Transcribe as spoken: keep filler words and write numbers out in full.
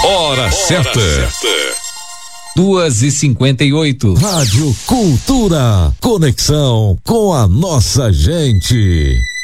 Hora certa. Duas e cinquenta e oito. Rádio Cultura. Conexão com a nossa gente.